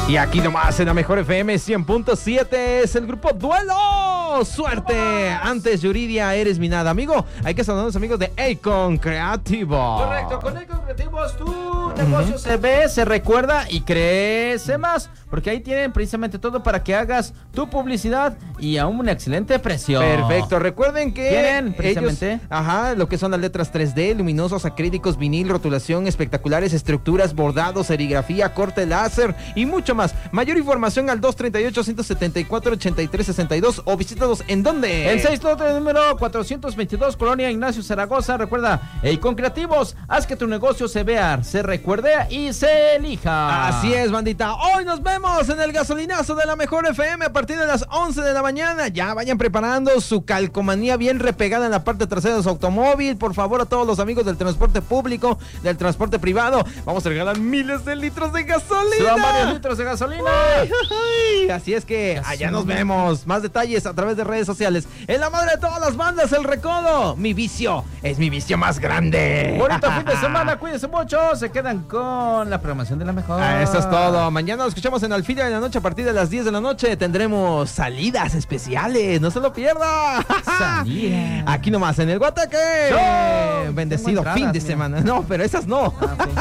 Y aquí nomás en la Mejor FM 100.7 es el grupo Duelo. ¡Suerte! Antes Yuridia, eres mi nada. Amigo, hay que saludar a los amigos de Acon Creativo. Correcto, con Acon Creativos tu negocio se ve, se recuerda y crece más. Porque ahí tienen precisamente todo para que hagas tu publicidad y a un excelente precio. Perfecto, recuerden que tienen precisamente ellos, lo que son las letras 3D, luminosos, acrílicos, vinil, rotulación, espectaculares, estructuras, bordados, serigrafía, corte láser y mucho más. Mayor información al 238-174-8362 o visítanos en ¿dónde? En 6 lote número 422, Colonia Ignacio Zaragoza. Recuerda, con Creativos, haz que tu negocio se vea, se recuerde y se elija. Así es, bandita. Hoy nos vemos en el gasolinazo de la Mejor FM a partir de las 11 de la mañana. Ya vayan preparando su calcomanía bien repegada en la parte trasera de su automóvil. Por favor, a todos los amigos del transporte público, del transporte privado, vamos a regalar miles de litros de gasolina. Son varios litros de gasolina. Así es que allá nos vemos. Más detalles a través de redes sociales. En la madre de todas las bandas, El Recodo. Mi vicio es mi vicio más grande. Bonito fin de semana, cuídense mucho. Se quedan con la programación de la Mejor. Eso es todo. Mañana nos escuchamos en Alfila de la Noche a partir de las 10 de la noche. Tendremos salidas especiales. No se lo pierda. Salida. Aquí nomás en el Guataque. Show. Bendecido fin de semana. No, pero esas no. Okay.